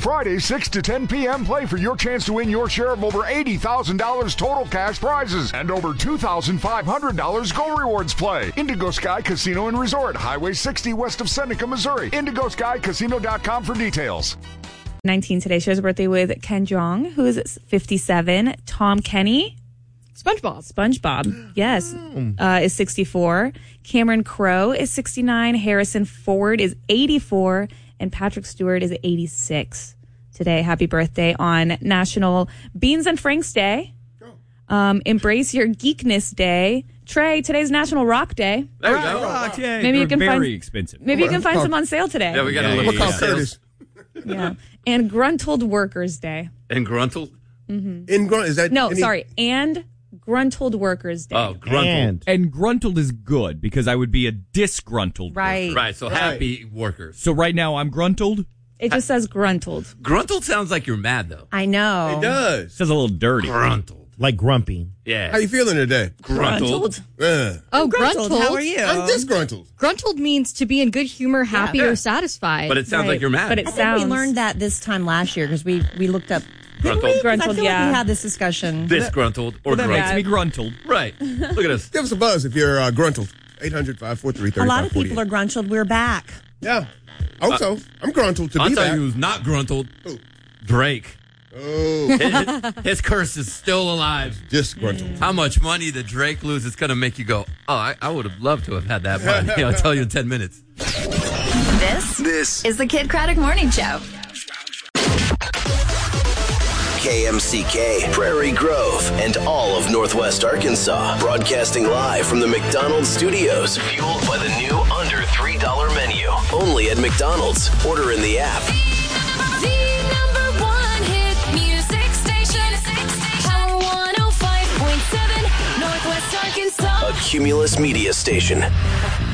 Friday, 6 to 10 p.m. Play for your chance to win your share of over $80,000 total cash prizes and over $2,500 Go Rewards Play. Indigo Sky Casino and Resort, Highway 60 west of Seneca, Missouri. IndigoSkyCasino.com for details. 19 today shares a birthday with Ken Jeong, who is 57. Tom Kenny. SpongeBob, yes, is 64. Cameron Crowe is 69. Harrison Ford is 84. And Patrick Stewart is 86 today. Happy birthday on National Beans and Franks Day. Embrace Your Geekness Day. Trey, today's National Rock Day. There you go. Rock, yeah. Maybe you can very expensive. Maybe you can find some on sale today. Yeah, we got to look at sales. Yeah. And Gruntled Workers Day. And Gruntled? Mm-hmm. Sorry. And Gruntled Workers Day. Oh, Gruntled. And Gruntled is good because I would be a disgruntled worker. Right, so happy workers. So right now I'm Gruntled? It just says Gruntled. Gruntled sounds like you're mad, though. I know. It does. It says a little dirty. Gruntled. Like grumpy. Yeah. How you feeling today? Gruntled. Oh, Gruntled. How are you? I'm disgruntled. Gruntled means to be in good humor, happy, or satisfied. But it sounds like you're mad. But I think we learned that this time last year because we looked up. Gruntled. I feel like we had this discussion. Disgruntled or that gruntled. makes me Gruntled. Right. Look at us. Give us a buzz if you're gruntled. 800-543-3548. A lot of people are gruntled. We're back. Yeah. Also, I'm gruntled to I'll be tell back. you who's not gruntled. Who? Drake. Oh. His curse is still alive. Disgruntled. How much money did Drake lose? It's going to make you go, oh, I would have loved to have had that money. I'll tell you in 10 minutes. This is the Kid Craddock Morning Show. KMCK, Prairie Grove, and all of Northwest Arkansas. Broadcasting live from the McDonald's studios. Fueled by the new under $3 menu. Only at McDonald's. Order in the app. The number one hit music station. Power 105.7, Northwest Arkansas. A Cumulus Media Station.